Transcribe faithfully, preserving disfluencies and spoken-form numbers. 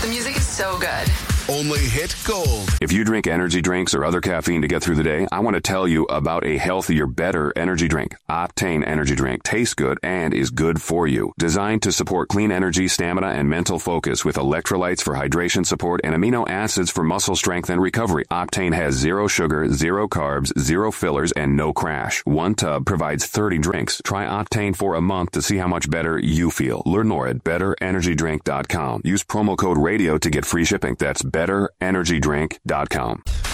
The music is so good. Only hit gold. If you drink energy drinks or other caffeine to get through the day, I want to tell you about a healthier, better energy drink. Octane Energy Drink tastes good and is good for you. Designed to support clean energy, stamina, and mental focus with electrolytes for hydration support and amino acids for muscle strength and recovery. Octane has zero sugar, zero carbs, zero fillers, and no crash. One tub provides thirty drinks. Try Octane for a month to see how much better you feel. Learn more at better energy drink dot com. Use promo code radio to get free shipping. That's better energy drink dot com.